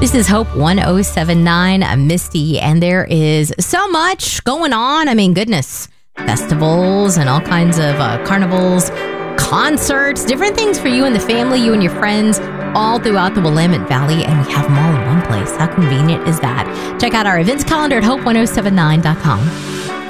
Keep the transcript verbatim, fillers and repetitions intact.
This is Hope one oh seven point nine, I'm Misty, and there is so much going on. I mean, goodness, festivals and all kinds of uh, carnivals, concerts, different things for you and the family, you and your friends, all throughout the Willamette Valley, and we have them all in one place. How convenient is that? Check out our events calendar at hope one oh seven nine dot com.